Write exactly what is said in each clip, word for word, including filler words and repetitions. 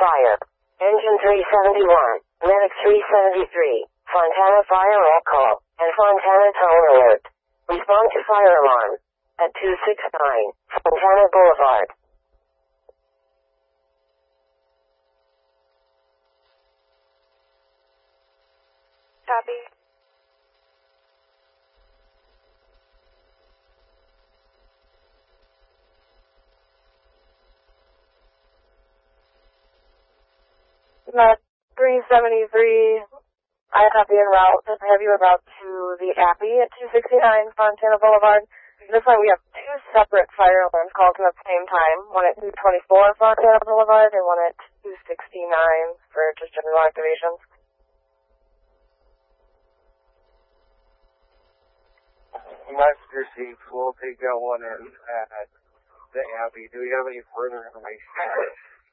fire. Engine three seventy-one, Medic three seventy-three, Fontana fire roll call, and Fontana tone alert. Respond to fire alarm at two sixty-nine, Fontana Boulevard. Copy. Med three seventy-three, I copy en route. I have you en route to the Appy at two sixty-nine Fontana Boulevard. This time we have two separate fire alarms called at the same time, one at two twenty-four Fontana Boulevard and one at two sixty-nine for just general activations. Last received, we'll take that one in at the Abbey. Do we have any further information?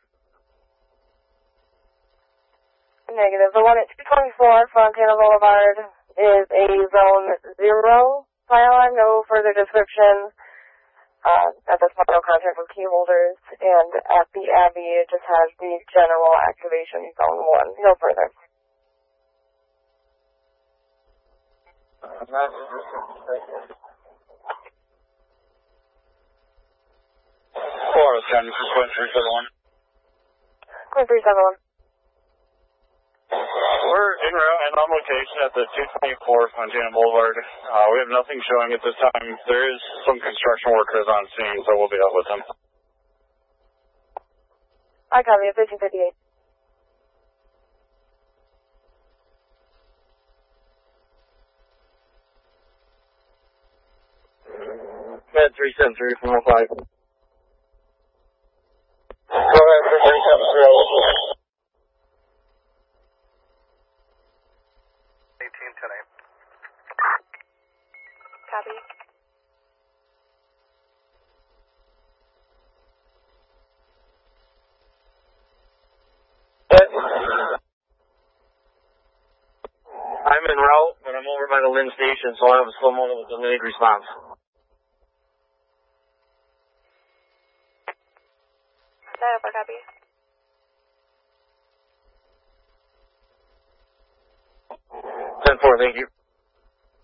Negative. The one at two twenty-four Fontana Boulevard is a zone zero fire alarm, no further description. Uh, at this point, no contact with key holders. And at the Abbey, it just has the general activation zone one, no further. Four oh seven, point three seven one. Point three seven one. We're en route and on location at the two twenty-four Fontana Boulevard. Uh, we have nothing showing at this time. There is some construction workers on scene, so we'll be out with them. I copy at fifteen fifty-eight. Med three seven three from oh five. Go ahead for three seven three. eighteen tonight. Copy. I'm en route, but I'm over by the Lynn station, so I have a slow moment with delayed response. Set up, I copy. ten four, thank you.